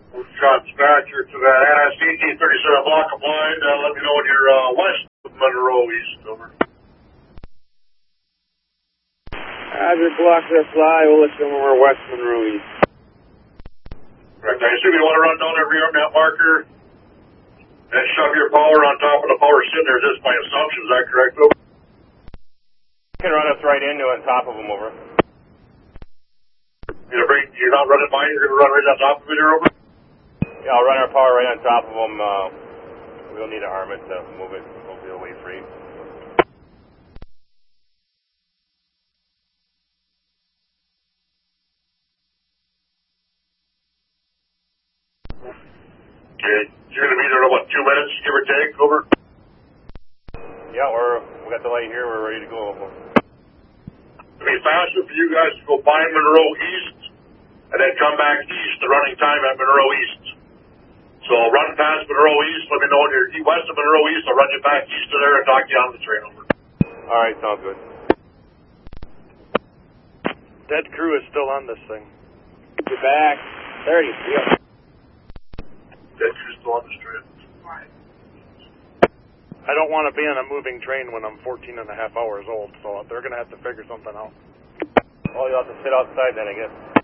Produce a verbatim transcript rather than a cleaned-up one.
Shot Scratcher to that C T thirty-seven block applied. Uh, let me know when you're uh, west of Monroe East. Over. Roger, block the fly. We'll let you know when we're west Monroe East. Correct. I assume you want to run down every arm that marker and shove your power on top of the power sitting there. This is my assumption. Is that correct, over? You can run us right into it on top of them, over. You're, bring, you're not running mine. You're going to run right on top of it here, over? Yeah, I'll run our power right on top of them. Uh, we'll need to arm it to move it hopefully away free. Okay. You're going to be there in, what, two minutes, give or take, over? Yeah, we're, we got the light here. We're ready to go, over. It'll be faster for you guys to go by Monroe East and then come back east, the running time at Monroe East. So I'll run past Monroe East, let me know when you're west of Monroe East, I'll run you back east of there and knock you on the train, over. All right, sounds good. Dead crew is still on this thing. Get back. thirty. Yeah. Dead crew's still on the train. I don't want to be on a moving train when I'm fourteen and a half hours old, so they're going to have to figure something out. Well, you'll have to sit outside then, I guess.